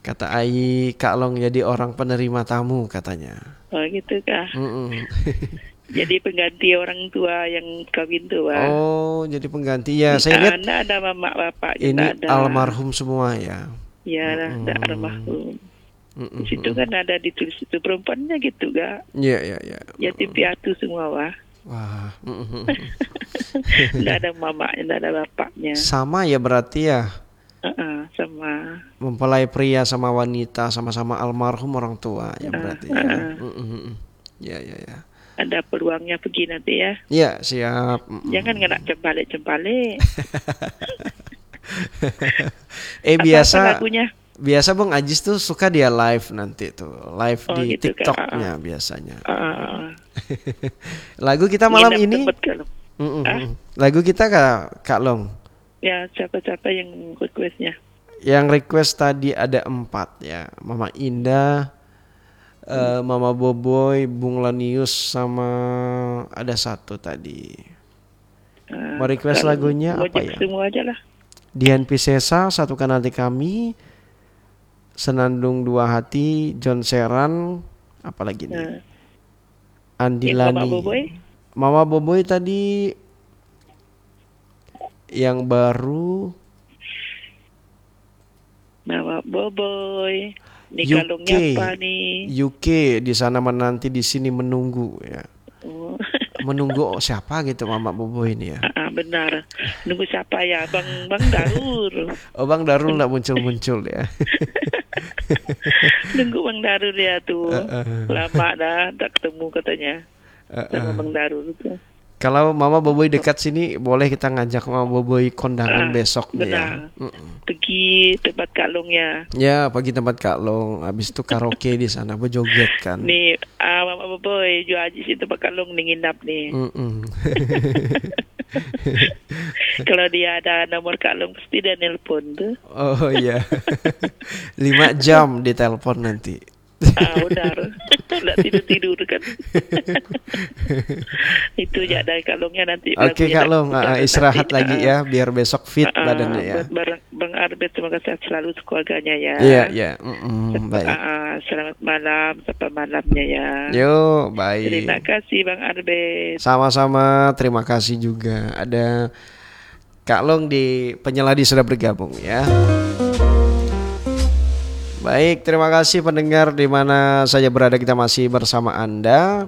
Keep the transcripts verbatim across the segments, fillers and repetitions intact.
Kata Ai, Kak Long jadi orang penerima tamu katanya. Oh gitu kah? Mm-mm. Jadi pengganti orang tua yang kawin tua. Oh, jadi pengganti ya. Saya lihat Anda ada mama bapaknya, ini enggak ada. almarhum semua ya. Ya, ada Mm-mm. almarhum. Di situ Mm-mm. kan ada ditulis itu perempuannya gitu gak? Iya, iya, iya. Yatim piatu semua wah. Wah. Mm-mm. Enggak ada mamanya, enggak ada bapaknya. Sama ya berarti ya. Uh-uh, sama. Mempelai pria sama wanita sama-sama almarhum orang tua ya Uh, berarti ya. uh-uh. Mm-mm. Ya, ya, ya. Ada peluangnya pergi nanti ya. Ya, siap. Mm-mm. Jangan kena cembalik-cembalik. eh Apa-apa biasa lagunya? biasa Bang Ajis tuh suka dia live nanti tuh, live Oh di gitu Kak. TikToknya biasanya. Uh, Lagu kita malam nginep ini, tempat kalau. mm-mm. Ah? Lagu kita Kak Kak Long. Ya siapa-siapa yang requestnya? Yang request tadi ada empat ya, Mama Indah, eh, Mama Boboy, Bung Lanius sama ada satu tadi. Uh, Mau request kalau lagunya apa Gojek ya? semua aja lah. Dian Piscesa, Satukan Hati Kami, Senandung Dua Hati, John Seran, apalagi nih? Uh, Andi yang Mama Lani. Boboy? Mama Boboy tadi yang baru Mama Boboy. Ini U K. kalungnya apa nih? U K di sana menanti di sini menunggu ya. Oh. Menunggu siapa gitu Mama Boboy ini ya. Ah, benar. Nunggu siapa ya? Bang Bang Darul. Oh Bang Darul nggak muncul-muncul ya. Nunggu Bang Darul ya tuh. Uh, uh. Lama dah tak ketemu katanya. Uh, Sama uh. Bang Darul itu. Kalau Mama Boboy dekat sini boleh kita ngajak Mama Boboy kondangan Ah, besok nih ya. benar. Pergi tempat kalungnya. Ya pagi tempat Kak Long. Habis itu karaoke di sana berjoget kan. Nih, ah, Mama Boboy jual aja situ tempat kalung nih nginap nih. Mm-mm. Kalau dia ada nomor kalung pasti dia nelpon tuh. Oh iya. Lima jam di telepon nanti. Ah, benar. Nggak tidur-tidur kan. Itu ya dari kalungnya nanti. Oke Kak Long, uh, istirahat nanti, lagi uh, ya biar besok fit uh, badannya ya. Bang, Bang Arbet semoga sehat selalu keluarganya ya. Iya, iya. Mm-mm, baik. Uh, selamat malam sampai malamnya ya. Yo, baik. Terima kasih Bang Arbet. Sama-sama, terima kasih juga. Ada Kak Long di Penyeladi sudah bergabung ya. Baik, terima kasih pendengar di mana saja berada, kita masih bersama Anda.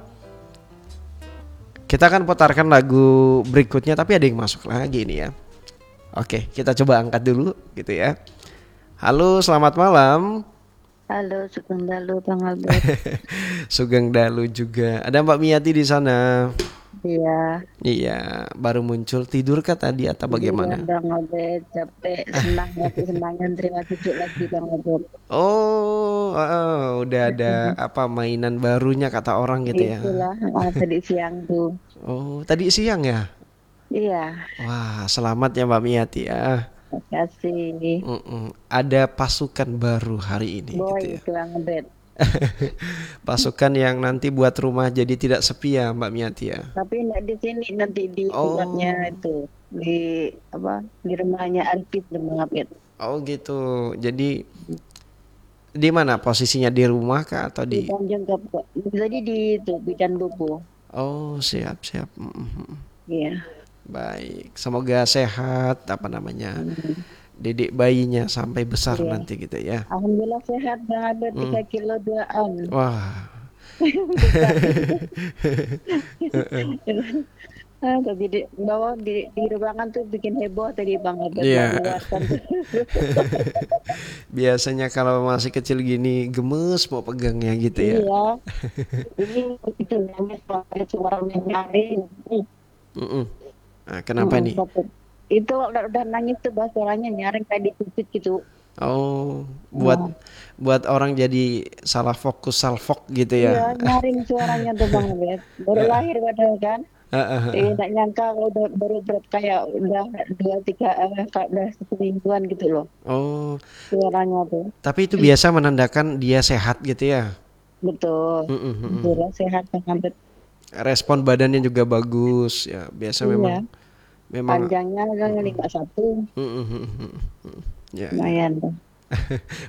Kita akan putarkan lagu berikutnya tapi ada yang masuk lagi ini ya. Oke, kita coba angkat dulu gitu ya. Halo, selamat malam. Halo, Sugeng Dalu Bang Albert. Sugeng Dalu juga. Ada Mbak Miati di sana. Iya. Iya, baru muncul, tidur kah tadi atau bagaimana? Iya, Bang Albert, capek, senang, tapi senangnya terima cucu lagi Bang Albert. Oh, uh, udah ada apa mainan barunya kata orang gitu ya. Itulah, ah, tadi siang tuh. Oh, tadi siang ya? Iya. Wah, selamat ya Mbak Miati ya. Terima kasih. Mm-mm. Ada pasukan baru hari ini Boy, gitu ya. itu Bang Albert. Pasukan yang nanti buat rumah jadi tidak sepi ya Mbak Miati ya. Tapi enggak di sini, nanti di Oh. tempatnya itu. Di apa? Di rumahnya Arpit Bang Albert. Oh gitu. Jadi di mana posisinya, di rumah kah atau Di di? Tanjung Kapuk. Jadi di itu, Bidan Bubu. Oh, siap siap. Mm-mm. Iya. Baik. Semoga sehat apa namanya. Hmm. Didik bayinya sampai besar Iya. nanti gitu ya. Alhamdulillah sehat Bang Albert, tiga Hmm. kilo duaan. Wah. Ah, tapi di bawah di, di ruangan tuh bikin heboh tadi Bang Albert Iya. mengeluarkan. Biasanya kalau masih kecil gini gemes mau pegangnya gitu ya. Iya. Ini itu nangis pakai suara nyaring. Mm-mm. Nah, kenapa nih? Itu udah, udah nangis tuh bahasa suaranya nyaring kayak ditutup gitu. Oh, buat Nah. buat orang jadi salah fokus salfok gitu ya. Iya, nyaring suaranya tuh Bang Albert. Baru lahir padahal kan. Eh, nggak nyangka udah baru berat kayak udah dua tiga eh, kayak udah semingguan gitu loh Oh, suaranya tuh. tapi itu biasa menandakan dia sehat gitu ya. Betul. Mm-mm, mm-mm. Alhamdulillah sehat Bang Albert. Respon badannya juga bagus ya. Biasa Iya. memang memang Panjangnya kan lima satu. Mm-mm, mm-mm, mm-mm. Ya, ya. Lumayan tuh.